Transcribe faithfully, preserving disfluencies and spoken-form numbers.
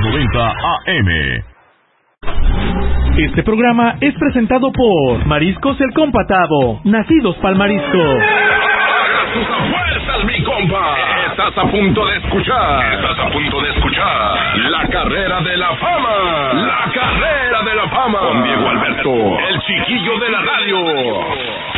noventa A M. Este programa es presentado por Mariscos El Compatado, nacidos pa'l marisco. ¡Haga sus apuestas, mi compa! Estás a punto de escuchar. Estás a punto de escuchar La Carrera de la Fama. La Carrera de la Fama. Con Diego Alberto, el chiquillo de la radio.